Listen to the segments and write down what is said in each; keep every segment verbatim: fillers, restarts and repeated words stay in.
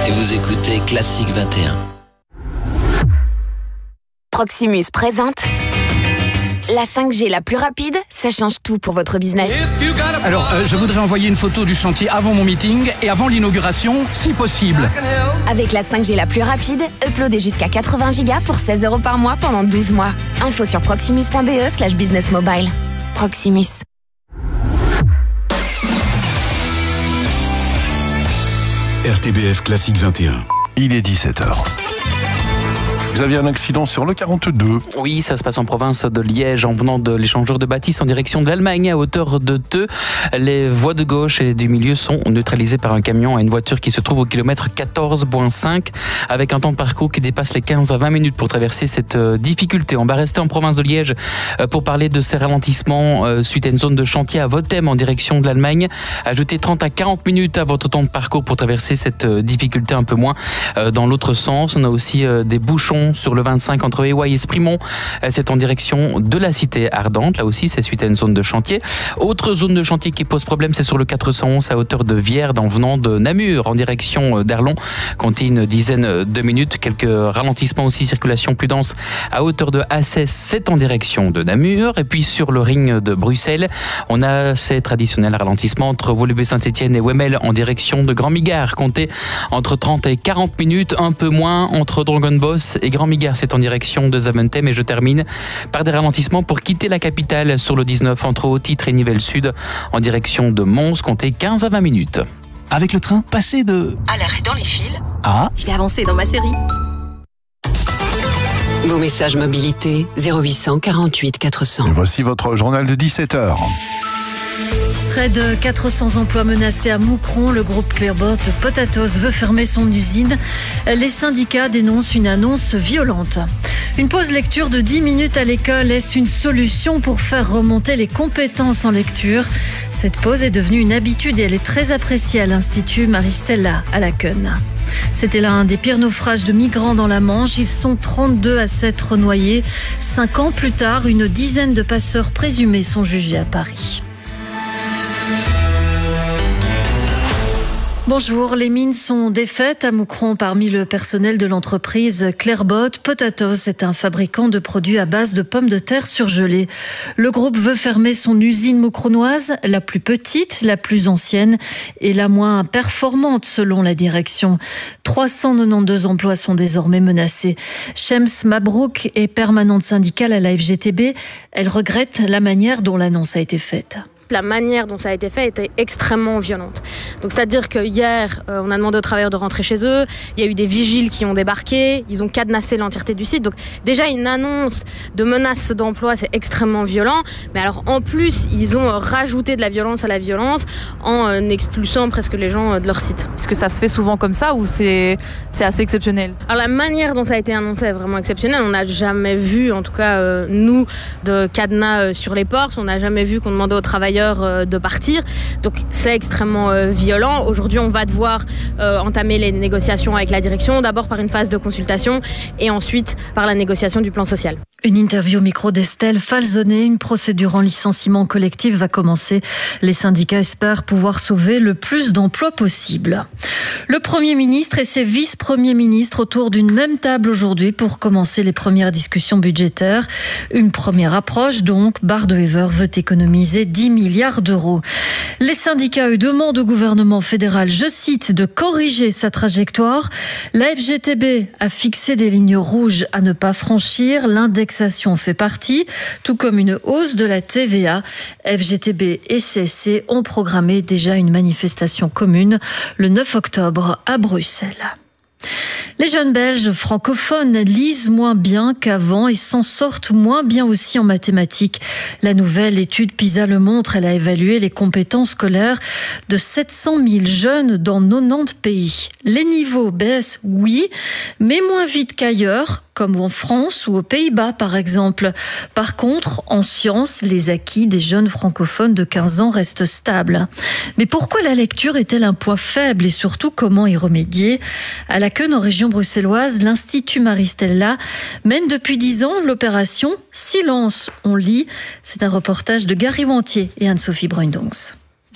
et vous écoutez Classique vingt et un. Proximus présente la cinq G la plus rapide, ça change tout pour votre business. Alors, euh, je voudrais envoyer une photo du chantier avant mon meeting et avant l'inauguration, si possible. Avec la cinq G la plus rapide, uploadez jusqu'à quatre-vingts gigas pour seize euros par mois pendant douze mois. Info sur proximus.be slash business mobile. Proximus. R T B F Classique vingt et un. Il est dix-sept heures. Vous aviez un accident sur le quarante-deux. Oui, ça se passe en province de Liège en venant de l'échangeur de bâtisse en direction de l'Allemagne à hauteur de Theux. Les voies de gauche et du milieu sont neutralisées par un camion et une voiture qui se trouve au kilomètre quatorze virgule cinq avec un temps de parcours qui dépasse les quinze à vingt minutes pour traverser cette difficulté. On va rester en province de Liège pour parler de ces ralentissements suite à une zone de chantier à Votem en direction de l'Allemagne. Ajoutez trente à quarante minutes à votre temps de parcours pour traverser cette difficulté un peu moins dans l'autre sens. On a aussi des bouchons sur le vingt-cinq entre Éouaille et Sprimont. C'est en direction de la cité ardente. Là aussi, c'est suite à une zone de chantier. Autre zone de chantier qui pose problème, c'est sur le quatre cent onze à hauteur de Vierde en venant de Namur en direction d'Erlon. Comptez une dizaine de minutes. Quelques ralentissements aussi, circulation plus dense à hauteur de Assès, c'est en direction de Namur. Et puis sur le ring de Bruxelles, on a ces traditionnels ralentissements entre Woluwe-Saint-Étienne et Wemmel en direction de Grand-Migard. Comptez entre trente et quarante minutes, un peu moins entre Dragonboss et Grand-Migard, c'est en direction de Zaventem. Et je termine par des ralentissements pour quitter la capitale sur le dix-neuf entre Haut-Titre et Nivelles Sud en direction de Mons. Comptez quinze à vingt minutes. Avec le train, passez de... à l'arrêt dans les fils. Ah, Je vais avancer dans ma série. Vos messages mobilité zéro huit cent quarante-huit quatre cents. Et voici votre journal de dix-sept heures. Près de quatre cents emplois menacés à Moucron. Le groupe Clearbot Potatoes veut fermer son usine. Les syndicats dénoncent une annonce violente. Une pause lecture de dix minutes à l'école, est-ce une solution pour faire remonter les compétences en lecture? Cette pause est devenue une habitude et elle est très appréciée à l'Institut Maristella à Laken. C'était l'un des pires naufrages de migrants dans la Manche. Ils sont trente-deux à s'être noyés. Cinq ans plus tard, une dizaine de passeurs présumés sont jugés à Paris. Bonjour, les mines sont défaites à Moucron parmi le personnel de l'entreprise Clearbot Potatoes. C'est un fabricant de produits à base de pommes de terre surgelées. Le groupe veut fermer son usine moucronoise, la plus petite, la plus ancienne et la moins performante selon la direction. trois cent quatre-vingt-douze emplois sont désormais menacés. Shems Mabrouk est permanente syndicale à la F G T B. Elle regrette la manière dont l'annonce a été faite. La manière dont ça a été fait était extrêmement violente. Donc c'est-à-dire que hier, euh, on a demandé aux travailleurs de rentrer chez eux, il y a eu des vigiles qui ont débarqué, ils ont cadenassé l'entièreté du site. Donc déjà une annonce de menace d'emploi, c'est extrêmement violent. Mais alors en plus, ils ont rajouté de la violence à la violence en euh, expulsant presque les gens euh, de leur site. Est-ce que ça se fait souvent comme ça ou c'est, c'est assez exceptionnel? Alors la manière dont ça a été annoncé est vraiment exceptionnelle. On n'a jamais vu, en tout cas euh, nous, de cadenas euh, sur les portes. On n'a jamais vu qu'on demandait aux travailleurs de partir. Donc c'est extrêmement euh, violent. Aujourd'hui, on va devoir euh, entamer les négociations avec la direction, d'abord par une phase de consultation et ensuite par la négociation du plan social. Une interview au micro d'Estelle Falzonet. Une procédure en licenciement collectif va commencer. Les syndicats espèrent pouvoir sauver le plus d'emplois possible. Le Premier ministre et ses vice-premiers ministres autour d'une même table aujourd'hui pour commencer les premières discussions budgétaires. Une première approche donc. Bart de Wever veut économiser dix milliards d'euros. Les syndicats, eux, demandent au gouvernement fédéral, je cite, de corriger sa trajectoire. La F G T B a fixé des lignes rouges à ne pas franchir. L'indexation fait partie, tout comme une hausse de la T V A. F G T B et C S C ont programmé déjà une manifestation commune le neuf octobre à Bruxelles. Les jeunes Belges francophones lisent moins bien qu'avant et s'en sortent moins bien aussi en mathématiques. La nouvelle étude PISA le montre, elle a évalué les compétences scolaires de sept cent mille jeunes dans quatre-vingt-dix pays. Les niveaux baissent, oui, mais moins vite qu'ailleurs, comme en France ou aux Pays-Bas par exemple. Par contre, en sciences, les acquis des jeunes francophones de quinze ans restent stables. Mais pourquoi la lecture est-elle un point faible et surtout comment y remédier? À Laken, en région bruxelloise, l'Institut Maristella mène depuis dix ans l'opération Silence, on lit. C'est un reportage de Gary Wantier et Anne-Sophie Bruindonx.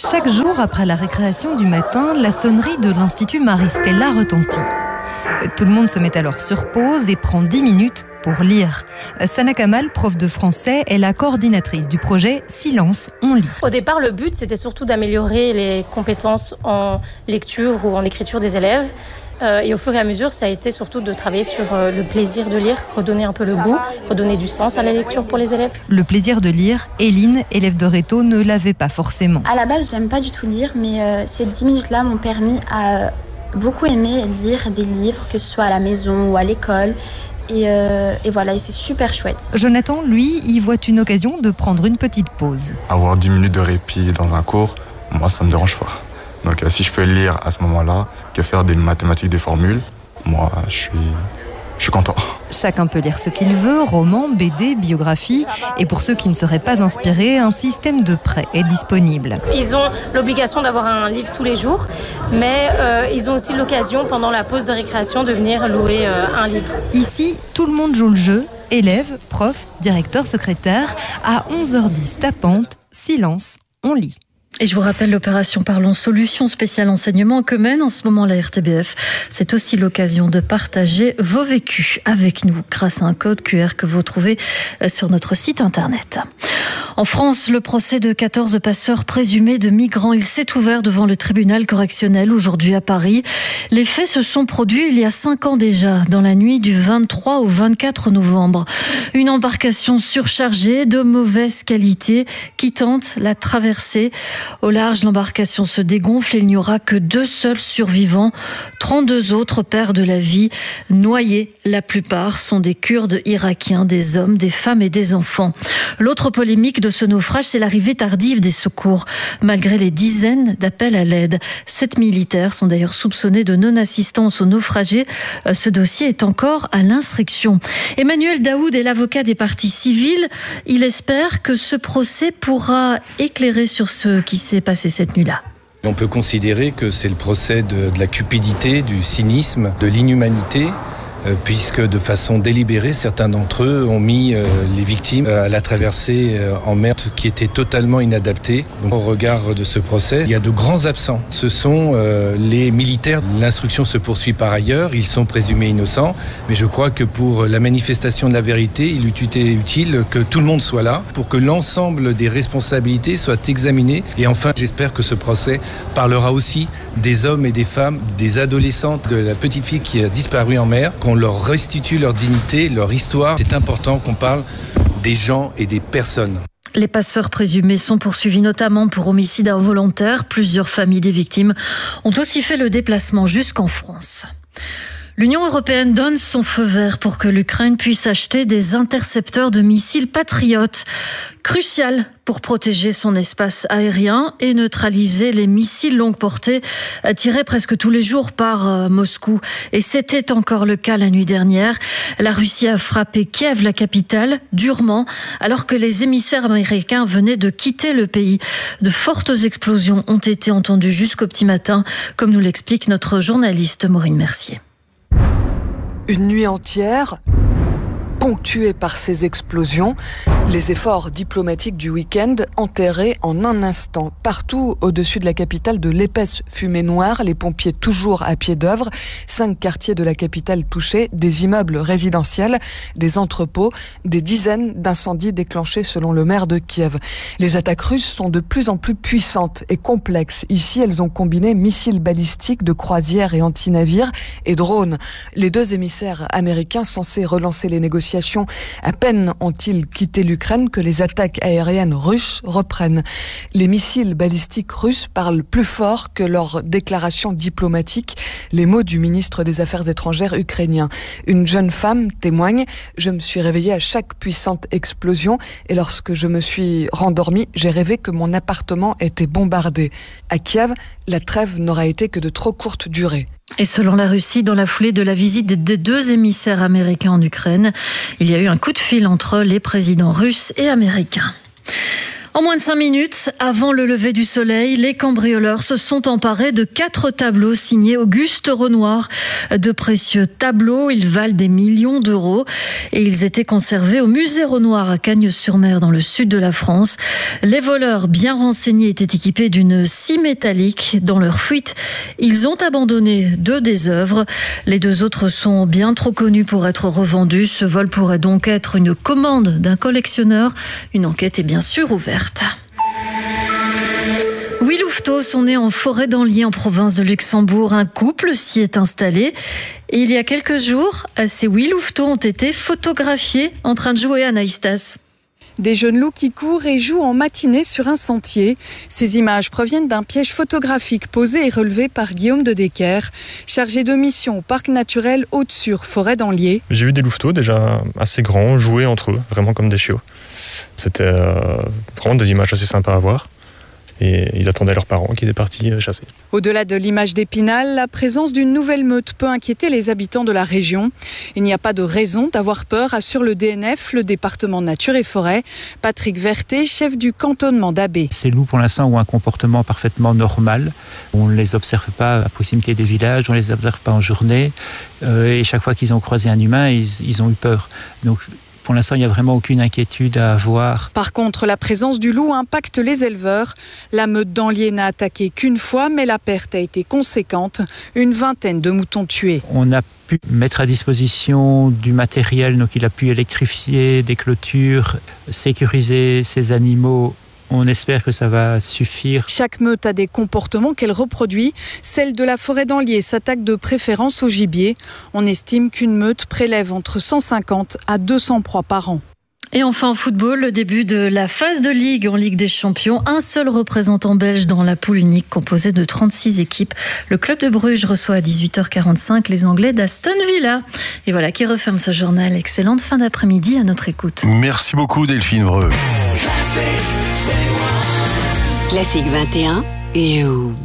Chaque jour, après la récréation du matin, la sonnerie de l'Institut Maristella retentit. Tout le monde se met alors sur pause et prend dix minutes pour lire. Sana Kamal, prof de français, est la coordinatrice du projet Silence, on lit. Au départ, le but, c'était surtout d'améliorer les compétences en lecture ou en écriture des élèves. Euh, et au fur et à mesure, ça a été surtout de travailler sur euh, le plaisir de lire, redonner un peu le goût, redonner du sens à la lecture pour les élèves. Le plaisir de lire, Eline, élève de Réto, ne l'avait pas forcément. À la base, j'aime pas du tout lire, mais euh, ces dix minutes-là m'ont permis à beaucoup aimer lire des livres, que ce soit à la maison ou à l'école. Et, euh, et voilà, et c'est super chouette. Jonathan, lui, y voit une occasion de prendre une petite pause. Avoir dix minutes de répit dans un cours, moi, ça me dérange pas. Donc euh, si je peux lire à ce moment-là, que faire des mathématiques, des formules, moi, je suis, je suis content. Chacun peut lire ce qu'il veut, romans, B D, biographies. Et pour ceux qui ne seraient pas inspirés, un système de prêt est disponible. Ils ont l'obligation d'avoir un livre tous les jours, mais euh, ils ont aussi l'occasion, pendant la pause de récréation, de venir louer euh, un livre. Ici, tout le monde joue le jeu. Élèves, profs, directeurs, secrétaires. À onze heures dix tapante, silence, on lit. Et je vous rappelle l'opération Parlons Solutions spéciale enseignement que mène en ce moment la R T B F. C'est aussi l'occasion de partager vos vécus avec nous grâce à un code Q R que vous trouvez sur notre site internet. En France, le procès de quatorze passeurs présumés de migrants, il s'est ouvert devant le tribunal correctionnel aujourd'hui à Paris. Les faits se sont produits il y a cinq ans déjà, dans la nuit du vingt-trois au vingt-quatre novembre. Une embarcation surchargée de mauvaise qualité qui tente la traversée. Au large, l'embarcation se dégonfle et il n'y aura que deux seuls survivants. trente-deux autres perdent la vie. Noyés, la plupart sont des Kurdes irakiens, des hommes, des femmes et des enfants. L'autre polémique de ce naufrage, c'est l'arrivée tardive des secours. Malgré les dizaines d'appels à l'aide, sept militaires sont d'ailleurs soupçonnés de non-assistance aux naufragés. Ce dossier est encore à l'instruction. Emmanuel Daoud est l'avocat des parties civiles. Il espère que ce procès pourra éclairer sur ce qui s'est passé cette nuit-là. On peut considérer que c'est le procès de, de la cupidité, du cynisme, de l'inhumanité, euh, puisque de façon délibérée, certains d'entre eux ont mis euh, les victimes à la traversée euh, en mer qui était totalement inadaptée. Donc, au regard de ce procès, il y a de grands absents. Ce sont euh, les militaires. L'instruction se poursuit par ailleurs, ils sont présumés innocents, mais je crois que pour la manifestation de la vérité, il eût été utile que tout le monde soit là, pour que l'ensemble des responsabilités soient examinées. Et enfin, j'espère que ce procès parlera aussi des hommes et des femmes, des adolescentes, de la petite fille qui a disparu en mer, qu'on leur restitue leur dignité, leur histoire. C'est important qu'on parle des gens et des personnes. Les passeurs présumés sont poursuivis notamment pour homicide involontaire. Plusieurs familles des victimes ont aussi fait le déplacement jusqu'en France. L'Union européenne donne son feu vert pour que l'Ukraine puisse acheter des intercepteurs de missiles patriotes. Crucial pour protéger son espace aérien et neutraliser les missiles longue portée tirés presque tous les jours par Moscou. Et c'était encore le cas la nuit dernière. La Russie a frappé Kiev, la capitale, durement, alors que les émissaires américains venaient de quitter le pays. De fortes explosions ont été entendues jusqu'au petit matin, comme nous l'explique notre journaliste Maureen Mercier. Une nuit entière, ponctuée par ces explosions, les efforts diplomatiques du week-end enterrés en un instant. Partout au-dessus de la capitale, de l'épaisse fumée noire, les pompiers toujours à pied d'œuvre, cinq quartiers de la capitale touchés, des immeubles résidentiels, des entrepôts, des dizaines d'incendies déclenchés selon le maire de Kiev. Les attaques russes sont de plus en plus puissantes et complexes. Ici, elles ont combiné missiles balistiques de croisière et anti-navires et drones. Les deux émissaires américains censés relancer les négociations à peine ont-ils quitté l'Ukraine que les attaques aériennes russes reprennent. Les missiles balistiques russes parlent plus fort que leurs déclarations diplomatiques, les mots du ministre des Affaires étrangères ukrainien. Une jeune femme témoigne « Je me suis réveillée à chaque puissante explosion et lorsque je me suis rendormie, j'ai rêvé que mon appartement était bombardé. » À Kiev, la trêve n'aura été que de trop courte durée. Et selon la Russie, dans la foulée de la visite des deux émissaires américains en Ukraine, il y a eu un coup de fil entre les présidents russes et américains. En moins de cinq minutes, avant le lever du soleil, les cambrioleurs se sont emparés de quatre tableaux signés Auguste Renoir. De précieux tableaux, ils valent des millions d'euros et ils étaient conservés au musée Renoir à Cagnes-sur-Mer dans le sud de la France. Les voleurs bien renseignés étaient équipés d'une scie métallique. Dans leur fuite, ils ont abandonné deux des œuvres. Les deux autres sont bien trop connus pour être revendus. Ce vol pourrait donc être une commande d'un collectionneur. Une enquête est bien sûr ouverte. Huit louveteaux sont nés en forêt d'Anlier en province de Luxembourg. Un couple s'y est installé. Et il y a quelques jours, ces huit louveteaux ont été photographiés en train de jouer à Naïstas. Des jeunes loups qui courent et jouent en matinée sur un sentier. Ces images proviennent d'un piège photographique posé et relevé par Guillaume de Decker, chargé de mission au parc naturel Haute-Sur, forêt d'Anlier. J'ai vu des louveteaux déjà assez grands jouer entre eux, vraiment comme des chiots. C'était euh, vraiment des images assez sympas à voir. Et ils attendaient leurs parents qui étaient partis chasser. Au-delà de l'image d'Épinal, la présence d'une nouvelle meute peut inquiéter les habitants de la région. Il n'y a pas de raison d'avoir peur, assure le D N F, le département Nature et Forêt. Patrick Vertet, chef du cantonnement d'Abbé. Ces loups, pour l'instant, ont un comportement parfaitement normal. On ne les observe pas à proximité des villages, on ne les observe pas en journée. Euh, et chaque fois qu'ils ont croisé un humain, ils, ils ont eu peur. Donc, pour l'instant, il n'y a vraiment aucune inquiétude à avoir. Par contre, la présence du loup impacte les éleveurs. La meute d'Anlier n'a attaqué qu'une fois, mais la perte a été conséquente. Une vingtaine de moutons tués. On a pu mettre à disposition du matériel, donc il a pu électrifier des clôtures, sécuriser ces animaux. On espère que ça va suffire. Chaque meute a des comportements qu'elle reproduit. Celle de la forêt d'Anlier s'attaque de préférence au gibier. On estime qu'une meute prélève entre cent cinquante à deux cents proies par an. Et enfin en football, le début de la phase de Ligue en Ligue des Champions. Un seul représentant belge dans la poule unique composée de trente-six équipes. Le club de Bruges reçoit à dix-huit heures quarante-cinq les Anglais d'Aston Villa. Et voilà qui referme ce journal. Excellente fin d'après-midi à notre écoute. Merci beaucoup Delphine Vreux. Classique vingt et un. Et